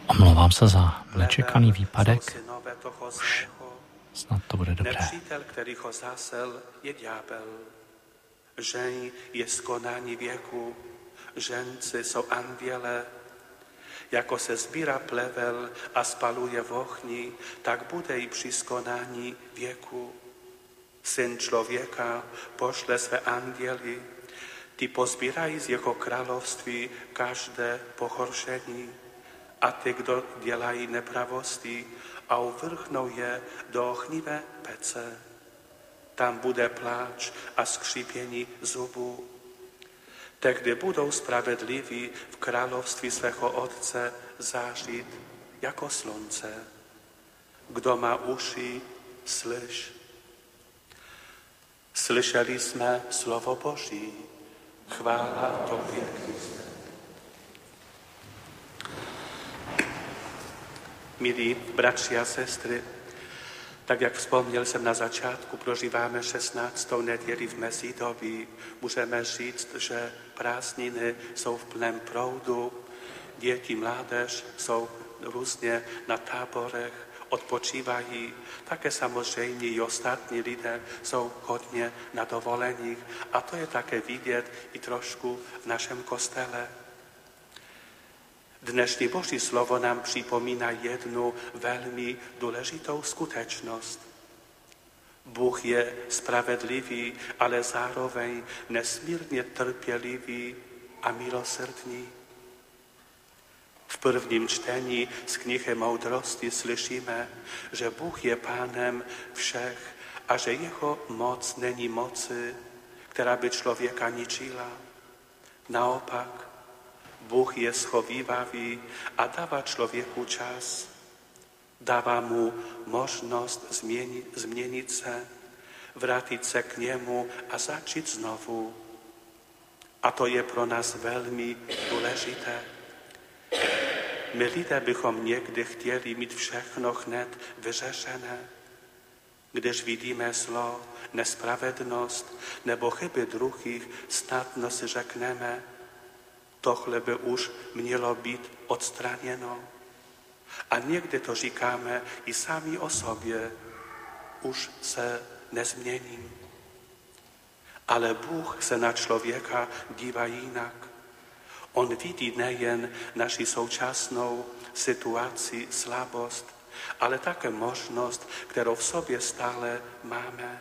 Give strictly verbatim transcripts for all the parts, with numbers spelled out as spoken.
Omlouvám se za nečekaný výpadek. Už snad to bude dobré. Nepřítel, který ho zasel, je ďábel. Žeň je skonání věku, ženci jsou anděle. Jako se sbírá plevel a spaluje v ohni, tak bude i při skonání věku. Syn člověka pošle své anděly, ty pozbírají z jeho království každé pohoršení. A ty, kdo dělají nepravosti, a uvrhnou je do ohnivé pece. Tam bude pláč a skřípění zubů. Tehdy budou spravedliví v království svého Otce zářit jako slunce. Kdo má uši, slyš. Slyšeli jsme slovo Boží. Chvála Tobě, Kriste. Milí bratři a sestry, tak jak vzpomněl jsem na začátku, prožíváme šestnáctou neděli v mezidobí. Můžeme říct, že prázdniny jsou v plném proudu, děti, mládež jsou různě na táborech, odpočívají, také samozřejmě i ostatní lidé jsou hodně na dovoleních a to je také vidět i trošku v našem kostele. Dnešní Boží slovo nám připomíná jednu velmi důležitou skutečnost. Bůh je spravedlivý, ale zároveň nesmírně trpělivý a milosrdný. V prvním čtení z knihy Moudrosti slyšíme, že Bůh je pánem všech a že jeho moc není moci, která by člověka ničila. Naopak, Bůh je schovívavý a dává člověku čas. Dává mu možnost změnit, změnit se, vrátit se k němu a začít znovu. A to je pro nás velmi důležité. My lidé bychom někdy chtěli mít všechno hned vyřešené. Když vidíme zlo, nespravedlnost nebo chyby druhých, snadno si řekneme, tohle by už mělo být odstraněno. A někdy to říkáme i sami o sobě, už se nezměním. Ale Bůh se na člověka dívá jinak. On vidí nejen naši současnou situaci, slabost, ale také možnost, kterou v sobě stále máme.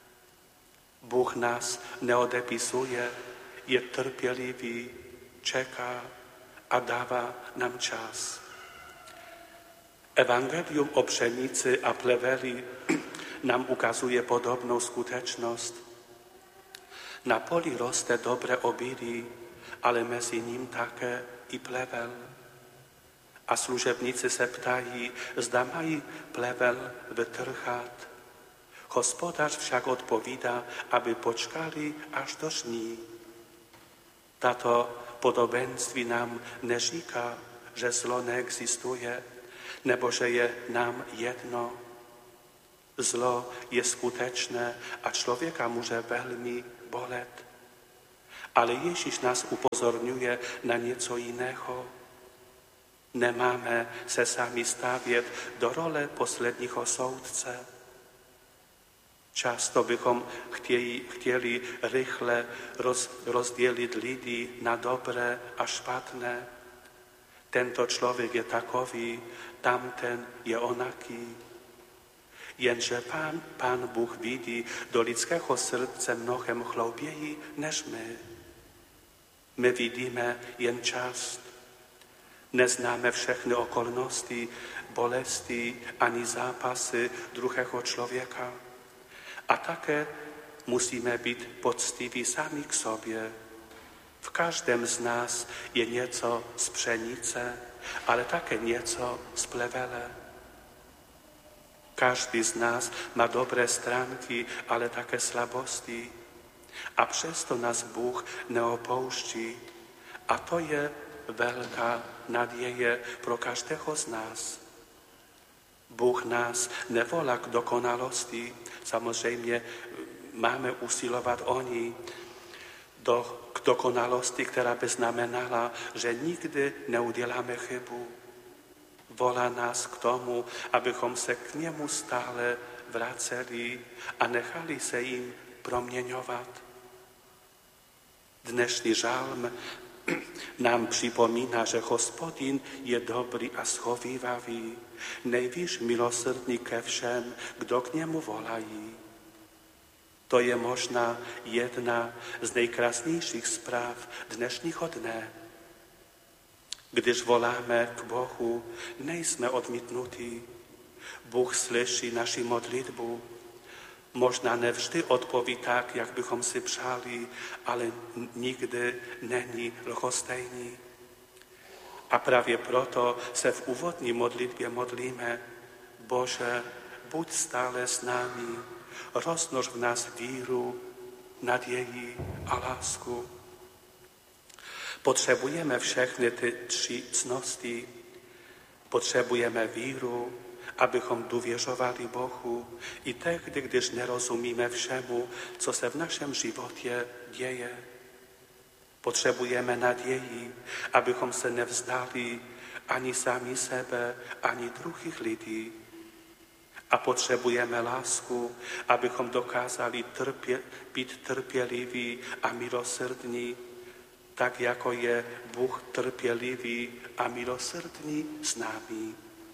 Bůh nás neodepisuje, je trpělivý, čeká a dává nám čas. Evangelium o pšenici a pleveli nám ukazuje podobnou skutečnost. Na poli roste dobré obilí, ale mezi ním také i plevel. A služebníci se ptají, zda mají plevel vytrhat. Hospodář však odpovídá, aby počkali až do žní. Tato podobenství nám neříká, že zlo neexistuje, nebo že je nám jedno. Zlo je skutečné a člověka může velmi bolet. Ale Ježíš nás upozorňuje na něco jiného. Nemáme se sami stavět do role posledního soudce. Často bychom chtěli, chtěli rychle roz, rozdělit lidi na dobré a špatné. Tento člověk je takový, tamten je onaký. Jenže pán, pán Bůh vidí do lidského srdce mnohem hlouběji než my. My vidíme jen část. Neznáme všechny okolnosti, bolesti ani zápasy druhého člověka. A také musíme být poctiví sami k sobě. V každém z nás je něco z pšenice, ale také něco z plevele. Každý z nás má dobré stránky, ale také slabosti. A přesto nás Bůh neopouští. A to je velká naděje pro každého z nás. Bůh nás nevolá k dokonalosti. Samozřejmě máme usilovat o ní do, k dokonalosti, která by znamenala, že nikdy neuděláme chybu. Volá nás k tomu, abychom se k němu stále vraceli a nechali se jim proměňovat. Dnešní žalm nám připomíná, že Hospodin je dobrý a schovívavý, nejvíc milosrdný ke všem, kdo k němu volají. To je možná jedna z nejkrásnějších zpráv dnešního dne. Když voláme k Bohu, nejsme odmítnutí. Bůh slyší naši modlitbu. Možná nevždy odpoví tak, jak bychom si přáli, ale nikdy není lhostejný. A právě proto se v úvodní modlitbě modlíme: Bože, buď stále s námi, rozmnož v nás víru, naději a lásku. Potřebujeme všechny ty tři cnosti. Potřebujeme víru, abychom důvěřovali Bohu i tehdy, když nerozumíme všemu, co se v našem životě děje. Potřebujeme naději, abychom se nevzdali ani sami sebe, ani druhých lidí. A potřebujeme lásku, abychom dokázali trpě, být trpěliví a milosrdní, tak jako je Bůh trpělivý a milosrdný s námi.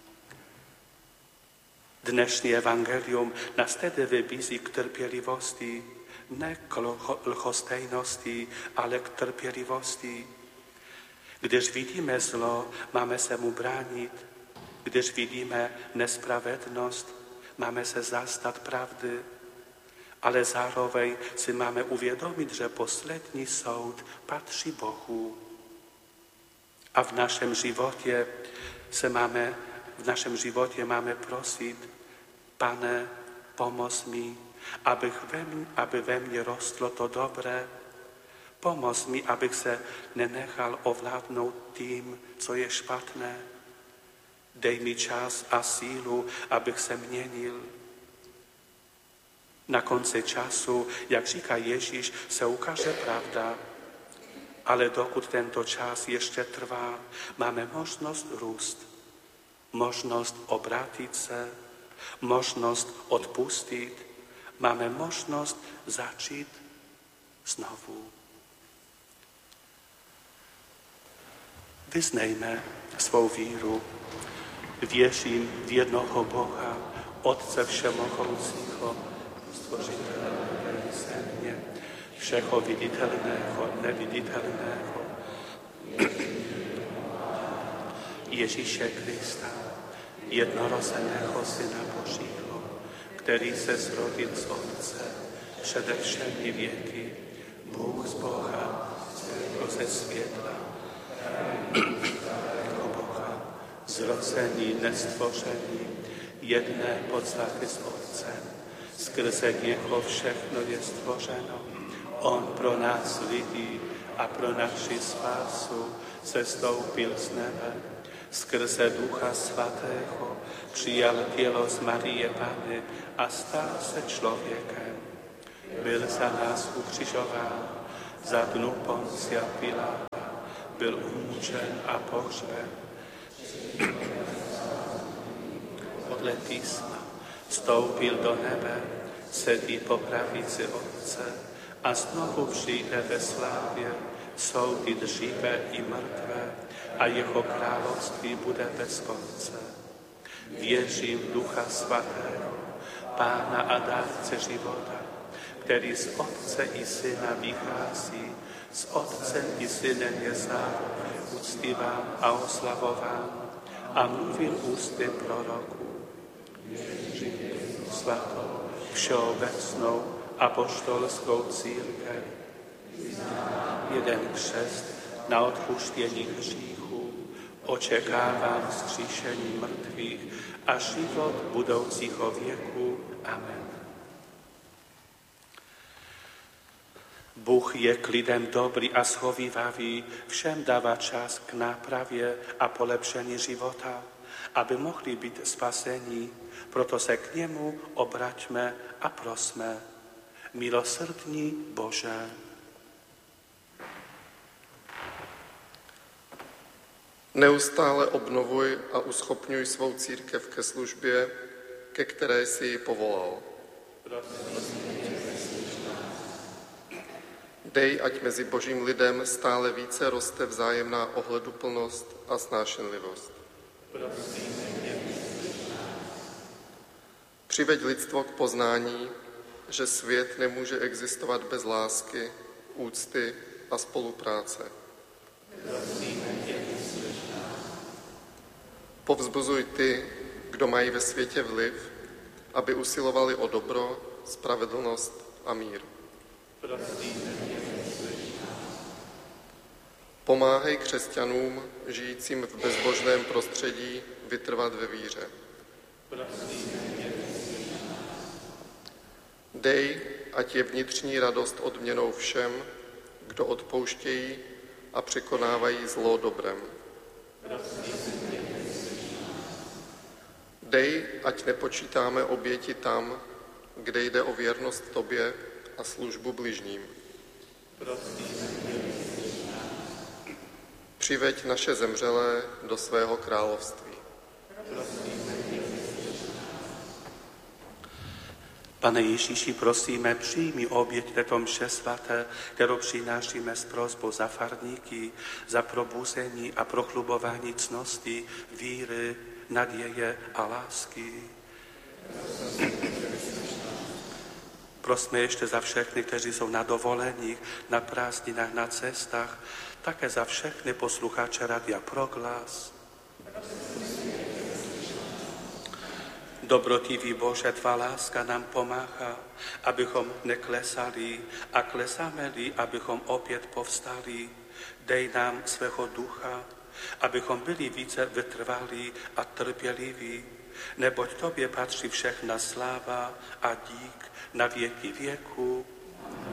Dnešní evangelium nás tedy vybízí k trpělivosti, ne k lhostejnosti, ale k trpělivosti. Když vidíme zlo, máme se mu bránit. Když vidíme nespravedlnost, máme se zastat pravdy. Ale zároveň si máme uvědomit, že poslední soud patří Bohu. A v našem životě se máme, v našem životě máme prosit: Pane, pomoz mi, abych ve mně, aby ve mně rostlo to dobré. Pomoz mi, abych se nenechal ovládnout tím, co je špatné. Dej mi čas a sílu, abych se měnil. Na konci času, jak říká Ježíš, se ukáže pravda, ale dokud tento čas ještě trvá, máme možnost růst, možnost obrátit se, možnost odpustit, máme možnost začít znovu. Vyznejme svou víru. Věřím v jednoho Boha, Otce všemohoucího, Stvořitele nebe i země, všeho viditelného, neviditelného, Ježíše Krista, jednorozeného Syna Božího, který se zrodil z Otce přede všemi věky, Bůh z Boha, světlo ze světla, Boha, zrozený, nestvořený, jedné podstaty s Otcem, skrze něho všechno je stvořeno. On pro nás lidi a pro naši spásu sestoupil z nebe. Skrze Ducha Svatého přijal tělo z Marie Panny a stal se člověkem. Byl za nás ukřižován, za dnu Poncia Piláta, byl umučen a pohřben. Podle písma vstoupil do nebe, sedí po pravici Otce a znovu přijde ve slávě soudit živé i mrtvé a jeho království bude bez konce. Věřím v Ducha Svatého, Pána a dárce života, který z Otce i Syna vychází, s Otcem i Synem je zároveň uctíván a oslavován a mluvil ústy proroků. Věřím v svatou, všeobecnou apoštolskou církev, jeden křest na odpuštění hříchů, očekávám vzkříšení mrtvých a život budoucího věku. Amen. Bůh je k lidem dobrý a schovívavý, všem dává čas k nápravě a polepšení života, aby mohli být spaseni. Proto se k němu obraťme a prosme: milosrdný Bože. Neustále obnovuj a uschopňuj svou církev ke službě, ke které jsi ji povolal. Dej, ať mezi božím lidem stále více roste vzájemná ohleduplnost a snášenlivost. Přiveď lidstvo k poznání, že svět nemůže existovat bez lásky, úcty a spolupráce. Povzbuzuj ty, kdo mají ve světě vliv, aby usilovali o dobro, spravedlnost a mír. Pomáhej křesťanům, žijícím v bezbožném prostředí, vytrvat ve víře. Dej, ať je vnitřní radost odměnou všem, kdo odpouštějí a překonávají zlo dobrem. Dej, ať nepočítáme oběti tam, kde jde o věrnost tobě a službu bližním. Přiveď naše zemřelé do svého království. Pane Ježíši, prosíme, přijmi oběť této mše svaté, kterou přinášíme s prosbou za farníky, za probuzení a prochlubování cnosti, víry, naděje a lásky. Prosme ještě za všechny, kteří jsou na dovoleních, na prázdninách, na cestách, také za všechny posluchače Radia Proglas. Dobrotivý Bože, tvá láska nám pomáhá, abychom neklesali a klesáme-li, abychom opět povstali. Dej nám svého ducha, abychom byli více vytrvalí a trpěliví, neboť tobě patří všechna sláva a dík na věky věku.